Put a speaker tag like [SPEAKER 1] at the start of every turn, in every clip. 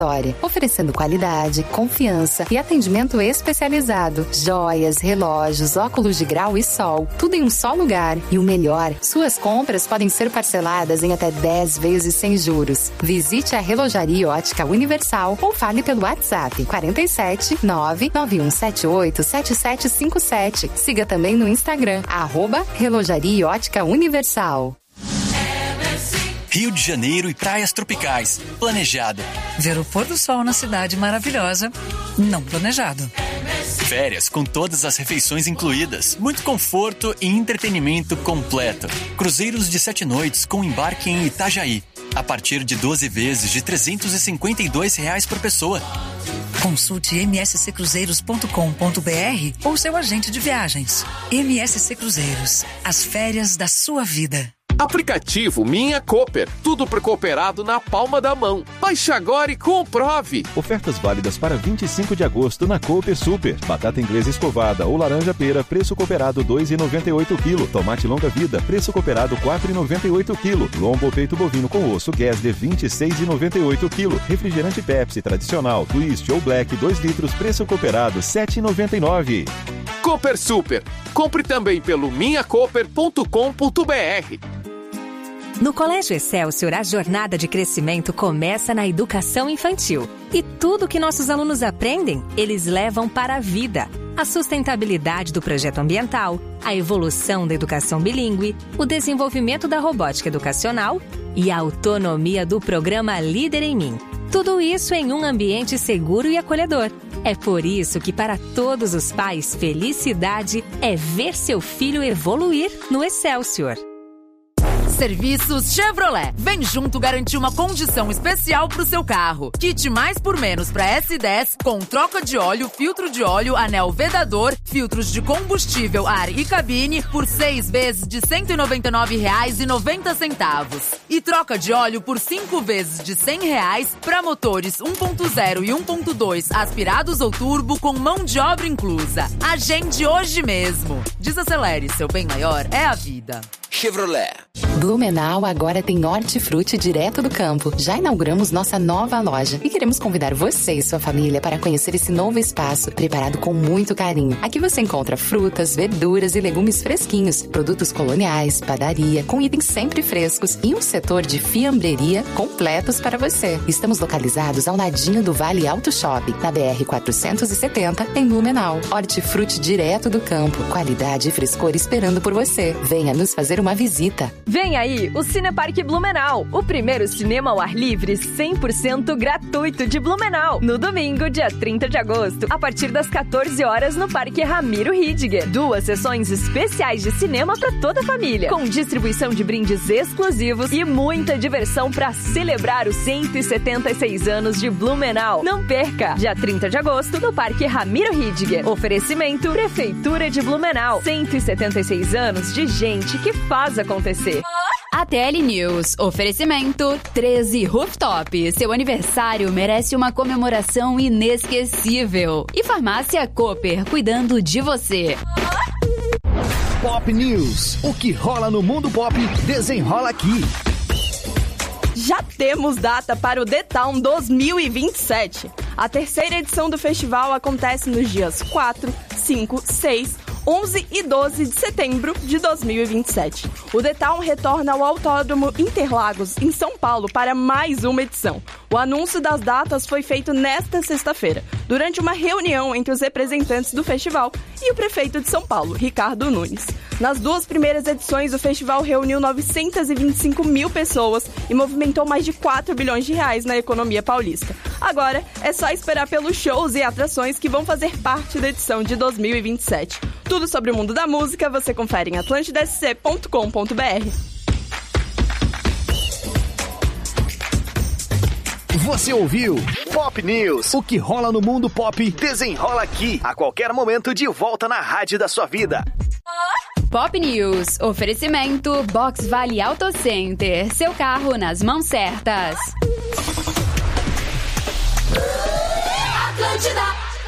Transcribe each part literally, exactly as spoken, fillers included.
[SPEAKER 1] oferecendo qualidade, confiança e atendimento especializado. Joias, relógios, óculos de grau e sol, tudo em um só lugar. E o melhor, suas compras podem ser parceladas em até dez vezes sem juros. Visite a Relojaria Ótica Universal ou fale pelo WhatsApp quarenta e sete, nove nove um sete oito, sete sete cinco sete. Siga também no Instagram, arroba Relojaria Ótica Universal.
[SPEAKER 2] Rio de Janeiro e praias tropicais. Planejado.
[SPEAKER 3] Ver o pôr do sol na cidade maravilhosa. Não planejado.
[SPEAKER 2] Férias com todas as refeições incluídas. Muito conforto e entretenimento completo. Cruzeiros de sete noites com embarque em Itajaí. A partir de doze vezes de trezentos e cinquenta e dois reais por pessoa.
[SPEAKER 3] Consulte m s c cruzeiros ponto com ponto b r ou seu agente de viagens. M S C Cruzeiros. As férias da sua vida.
[SPEAKER 4] Aplicativo Minha Cooper. Tudo pro cooperado na palma da mão. Baixe agora e comprove.
[SPEAKER 5] Ofertas válidas para vinte e cinco de agosto na Cooper Super. Batata inglesa escovada ou laranja pera, preço cooperado dois reais e noventa e oito centavos. Tomate longa vida, preço cooperado quatro reais e noventa e oito centavos. Lombo ou peito bovino com osso Guesde, vinte e seis reais e noventa e oito centavos. Refrigerante Pepsi tradicional, Twist ou Black, dois litros, preço cooperado sete reais e noventa e nove centavos.
[SPEAKER 4] Cooper Super. Compre também pelo minha cooper ponto com ponto b r.
[SPEAKER 6] No Colégio Excelsior, a jornada de crescimento começa na educação infantil. E tudo que nossos alunos aprendem, eles levam para a vida. A sustentabilidade do projeto ambiental, a evolução da educação bilíngue, o desenvolvimento da robótica educacional e a autonomia do programa Líder em Mim. Tudo isso em um ambiente seguro e acolhedor. É por isso que, para todos os pais, felicidade é ver seu filho evoluir no Excelsior.
[SPEAKER 7] Serviços Chevrolet. Vem junto garantir uma condição especial pro seu carro. Kit mais por menos para S dez com troca de óleo, filtro de óleo, anel vedador, filtros de combustível, ar e cabine por seis vezes de cento e noventa e nove reais e noventa centavos. E troca de óleo por cinco vezes de cem reais para motores um ponto zero e um ponto dois aspirados ou turbo com mão de obra inclusa. Agende hoje mesmo. Desacelere, seu bem maior é a vida.
[SPEAKER 2] Chevrolet.
[SPEAKER 1] Blumenau agora tem hortifruti direto do campo. Já inauguramos nossa nova loja e queremos convidar você e sua família para conhecer esse novo espaço, preparado com muito carinho. Aqui você encontra frutas, verduras e legumes fresquinhos, produtos coloniais, padaria, com itens sempre frescos e um setor de fiambreria completos para você. Estamos localizados ao ladinho do Vale Auto Shopping, na B R quatrocentos e setenta, em Blumenau. Hortifruti direto do campo, qualidade e frescor esperando por você. Venha nos fazer uma visita.
[SPEAKER 8] Vem aí o Cineparque Blumenau, o primeiro cinema ao ar livre cem por cento gratuito de Blumenau, no domingo, dia trinta de agosto, a partir das quatorze horas no Parque Ramiro Ridger. Duas sessões especiais de cinema para toda a família, com distribuição de brindes exclusivos e muita diversão para celebrar os cento e setenta e seis anos de Blumenau. Não perca! Dia trinta de agosto no Parque Ramiro Ridger. Oferecimento Prefeitura de Blumenau. cento e setenta e seis anos de gente que faz acontecer.
[SPEAKER 9] A T L News. Oferecimento treze Rooftop. Seu aniversário merece uma comemoração inesquecível. E Farmácia Cooper, cuidando de você.
[SPEAKER 10] Pop News. O que rola no mundo pop, desenrola aqui.
[SPEAKER 8] Já temos data para o The Town dois mil e vinte e sete. A terceira edição do festival acontece nos dias quatro, cinco, seis, onze e doze de setembro de dois mil e vinte e sete. O The Town retorna ao Autódromo Interlagos, em São Paulo, para mais uma edição. O anúncio das datas foi feito nesta sexta-feira, durante uma reunião entre os representantes do festival e o prefeito de São Paulo, Ricardo Nunes. Nas duas primeiras edições, o festival reuniu novecentos e vinte e cinco mil pessoas e movimentou mais de quatro bilhões de reais na economia paulista. Agora, é só esperar pelos shows e atrações que vão fazer parte da edição de dois mil e vinte e sete. Tudo sobre o mundo da música você confere em atlântida s c ponto com ponto b r.
[SPEAKER 10] Você ouviu Pop News. O que rola no mundo pop, desenrola aqui. A qualquer momento, de volta na rádio da sua vida.
[SPEAKER 9] Pop News. Oferecimento Box Vale Auto Center. Seu carro nas mãos certas.
[SPEAKER 10] Atlântida.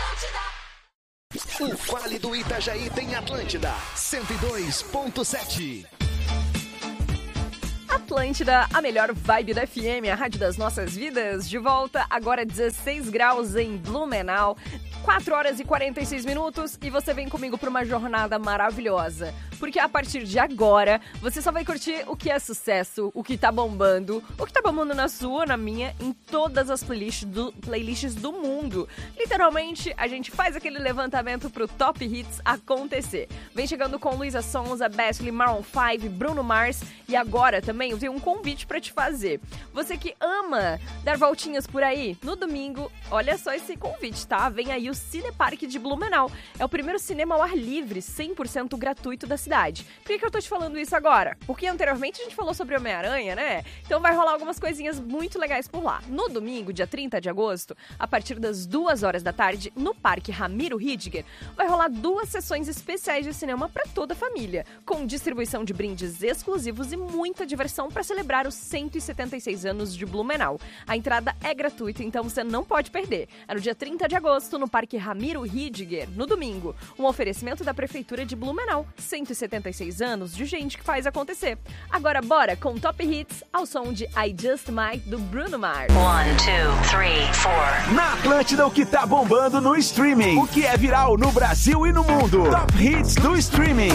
[SPEAKER 10] O Vale do Itajaí tem Atlântida cento e dois ponto sete.
[SPEAKER 8] Atlântida, a melhor vibe da F M, a rádio das nossas vidas, de volta, agora dezesseis graus em Blumenau, quatro horas e quarenta e seis minutos, e você vem comigo para uma jornada maravilhosa, porque a partir de agora, você só vai curtir o que é sucesso, o que tá bombando, o que tá bombando na sua, na minha, em todas as playlists do, playlists do mundo. Literalmente, a gente faz aquele levantamento pro Top Hits acontecer. Vem chegando com Luísa Sonza, Bestley, Maroon cinco, Bruno Mars, e agora também eu tenho um convite pra te fazer. Você que ama dar voltinhas por aí, no domingo, olha só esse convite, tá? Vem aí o Cinepark de Blumenau. É o primeiro cinema ao ar livre, cem por cento gratuito da cidade. Por que que eu tô te falando isso agora? Porque anteriormente a gente falou sobre Homem-Aranha, né? Então vai rolar algumas coisinhas muito legais por lá. No domingo, dia trinta de agosto, a partir das duas horas da tarde, no Parque Ramiro Ridger, vai rolar duas sessões especiais de cinema para toda a família, com distribuição de brindes exclusivos e muita diversão para celebrar os cento e setenta e seis anos de Blumenau. A entrada é gratuita, então você não pode perder. É no dia trinta de agosto, no Parque Ramiro Ridger, no domingo. Um oferecimento da Prefeitura de Blumenau. cento e setenta e seis anos de gente que faz acontecer. Agora bora com Top Hits ao som de I Just Might do Bruno Mars.
[SPEAKER 10] One, two, three, four.
[SPEAKER 11] Na Atlântida, o que tá bombando no streaming. O que é viral no Brasil e no mundo. Top Hits do streaming.